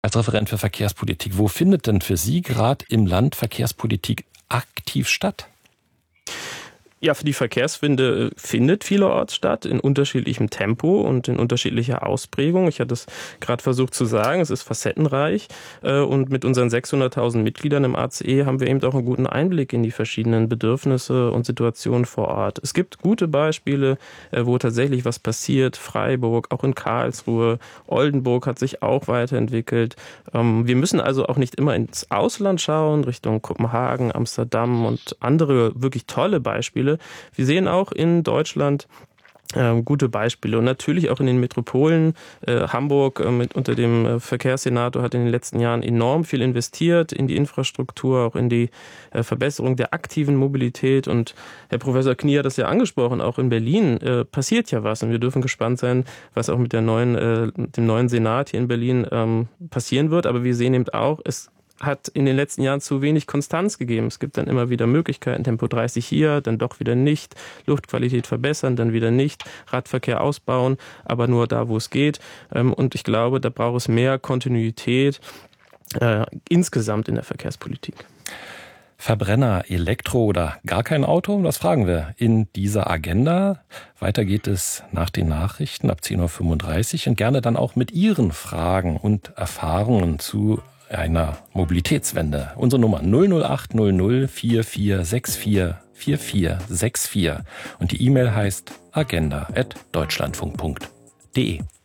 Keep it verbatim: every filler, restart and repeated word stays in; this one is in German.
Als Referent für Verkehrspolitik, wo findet denn für Sie gerade im Land Verkehrspolitik aktiv statt? Ja, für die Verkehrswende findet vielerorts statt, in unterschiedlichem Tempo und in unterschiedlicher Ausprägung. Ich hatte es gerade versucht zu sagen, es ist facettenreich. Und mit unseren sechshunderttausend Mitgliedern im A C E haben wir eben auch einen guten Einblick in die verschiedenen Bedürfnisse und Situationen vor Ort. Es gibt gute Beispiele, wo tatsächlich was passiert. Freiburg, auch in Karlsruhe, Oldenburg hat sich auch weiterentwickelt. Wir müssen also auch nicht immer ins Ausland schauen, Richtung Kopenhagen, Amsterdam und andere wirklich tolle Beispiele. Wir sehen auch in Deutschland äh, gute Beispiele und natürlich auch in den Metropolen. Äh, Hamburg äh, mit unter dem äh, Verkehrssenator hat in den letzten Jahren enorm viel investiert in die Infrastruktur, auch in die äh, Verbesserung der aktiven Mobilität. Und Herr Professor Knie hat das ja angesprochen, auch in Berlin äh, passiert ja was und wir dürfen gespannt sein, was auch mit der neuen, äh, dem neuen Senat hier in Berlin ähm, passieren wird. Aber wir sehen eben auch, es hat in den letzten Jahren zu wenig Konstanz gegeben. Es gibt dann immer wieder Möglichkeiten, Tempo dreißig hier, dann doch wieder nicht, Luftqualität verbessern, dann wieder nicht, Radverkehr ausbauen, aber nur da, wo es geht. Und ich glaube, da braucht es mehr Kontinuität äh, insgesamt in der Verkehrspolitik. Verbrenner, Elektro oder gar kein Auto? Das fragen wir in dieser Agenda. Weiter geht es nach den Nachrichten ab zehn Uhr fünfunddreißig und gerne dann auch mit Ihren Fragen und Erfahrungen zu einer Mobilitätswende. Unsere Nummer null null acht null null vier vier sechs vier vier vier sechs vier und die E-Mail heißt agenda at deutschlandfunk punkt de.